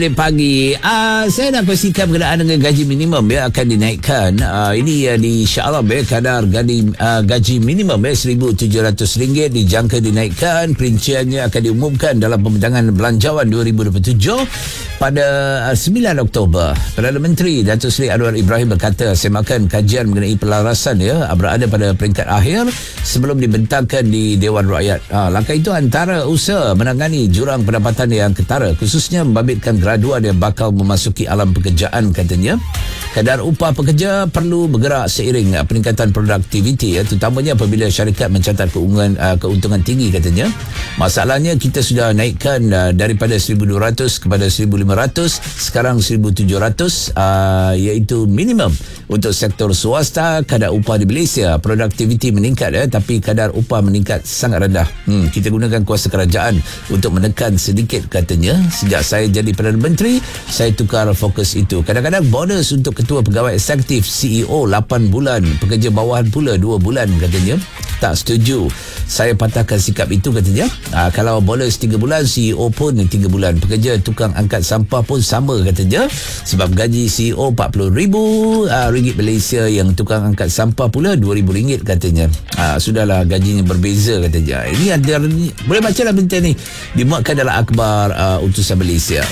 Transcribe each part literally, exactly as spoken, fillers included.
Pagi, uh, saya nak kongsikan berkenaan dengan gaji minimum ya akan dinaikkan. Uh, ini ya di Shah Alam ya, kadar gaji, uh, gaji minimum ya seribu tujuh ratus ringgit dijangka dinaikkan. Perinciannya akan diumumkan dalam pembentangan belanjawan dua ribu dua puluh tujuh pada uh, sembilan Oktober. Perdana Menteri Datuk Seri Anwar Ibrahim berkata semakan kajian mengenai pelarasan ya berada pada peringkat akhir sebelum dibentangkan di Dewan Rakyat. Uh, langkah itu antara usaha menangani jurang pendapatan yang ketara, khususnya membabitkan graduan yang bakal memasuki alam pekerjaan, katanya. Kadar upah pekerja perlu bergerak seiring uh, peningkatan produktiviti ya, terutamanya apabila syarikat mencatat keuntungan, uh, keuntungan tinggi, katanya. Masalahnya kita sudah naikkan uh, daripada seribu dua ratus kepada seribu lima ratus, sekarang seribu tujuh ratus uh, iaitu minimum. Untuk sektor swasta, kadar upah di Malaysia produktiviti meningkat ya, tapi kadar upah meningkat sangat rendah. Hmm, kita gunakan kuasa kerajaan untuk menekan sedikit, katanya. Sejak saya jadi Perdana Menteri, saya tukar fokus itu. Kadang-kadang bonus untuk ketua pegawai eksekutif C E O lapan bulan, pekerja bawahan pula dua bulan, katanya. Tak setuju. Saya patahkan sikap itu, katanya. Aa, kalau bonus tiga bulan, C E O pun tiga bulan. Pekerja tukang angkat sampah pun sama, katanya. Sebab gaji C E O empat puluh ribu aa, ringgit Malaysia, yang tukang angkat sampah pula dua ribu ringgit, katanya. Aa, sudahlah, gajinya berbeza, katanya. Ini ada, boleh baca lah berita ni. Dimuatkan dalam akhbar aa, utusan Malaysia.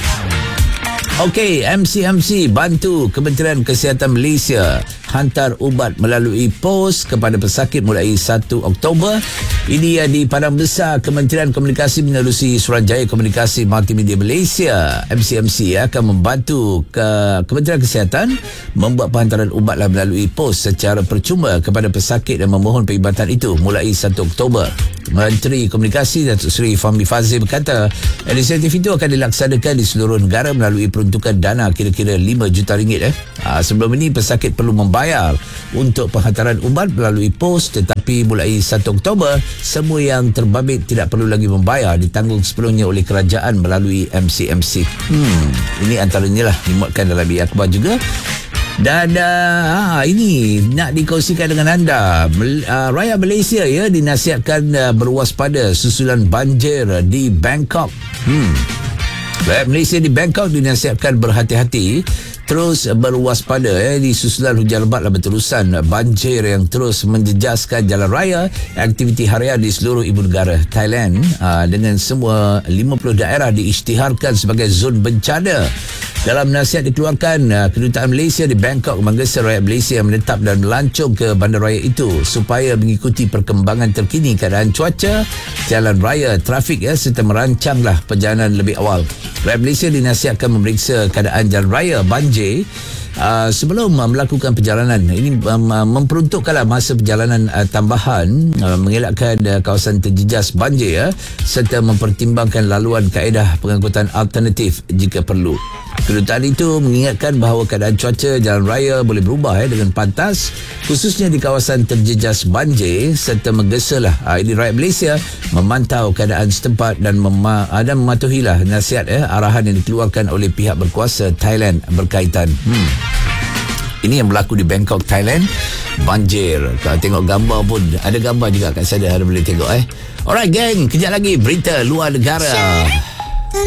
Okey, M C M C bantu Kementerian Kesihatan Malaysia hantar ubat melalui pos kepada pesakit mulai satu Oktober. Ini di Padang Besar, Kementerian Komunikasi menerusi Suruhanjaya Komunikasi Multimedia Malaysia, M C M C akan membantu ke Kementerian Kesihatan membuat penghantaran ubatlah melalui pos secara percuma kepada pesakit yang memohon perkhidmatan itu mulai satu Oktober. Menteri Komunikasi Datuk Seri Fahmi Fadzil berkata inisiatif itu akan dilaksanakan di seluruh negara melalui peruntukan dana kira-kira lima juta ringgit. Eh. Ha, sebelum ini pesakit perlu membayar untuk penghantaran ubat melalui pos, tetapi mulai satu Oktober semua yang terbabit tidak perlu lagi membayar, ditanggung sepenuhnya oleh kerajaan melalui M C M C. Hmm, ini antaranya lah dimuatkan dalam akhbar juga. Dan uh, ini nak dikongsikan dengan anda. uh, Rakyat Malaysia ya dinasihatkan uh, berwaspada susulan banjir di Bangkok. Hmm. Rakyat Malaysia di Bangkok dinasihatkan berhati-hati, terus berwaspada ya, di susulan hujan lebat berterusan banjir yang terus menjejaskan jalan raya, aktiviti harian di seluruh ibu negara Thailand. uh, dengan semua lima puluh daerah diisytiharkan sebagai zon bencana. Dalam nasihat dikeluarkan, uh, Kedutaan Malaysia di Bangkok menggesa rakyat Malaysia yang menetap dan melancong ke bandaraya itu supaya mengikuti perkembangan terkini keadaan cuaca, jalan raya, trafik ya, serta merancanglah perjalanan lebih awal. Rakyat Malaysia dinasihatkan memeriksa keadaan jalan raya banjir uh, sebelum uh, melakukan perjalanan. Ini um, uh, memperuntukkanlah masa perjalanan uh, tambahan, uh, mengelakkan uh, kawasan terjejas banjir ya, serta mempertimbangkan laluan kaedah pengangkutan alternatif jika perlu. Kedutaan itu mengingatkan bahawa keadaan cuaca jalan raya boleh berubah ya, dengan pantas, khususnya di kawasan terjejas banjir, serta menggesalah uh, ini rakyat Malaysia memantau keadaan setempat dan, mema- uh, dan mematuhilah nasihat ya, arahan yang dikeluarkan oleh pihak berkuasa Thailand berkaitan. Hmm. Ini yang berlaku di Bangkok, Thailand. Banjir. Kalau tengok gambar pun, ada gambar juga kat sana, ada boleh tengok eh. Alright gang, kejap lagi berita luar negara.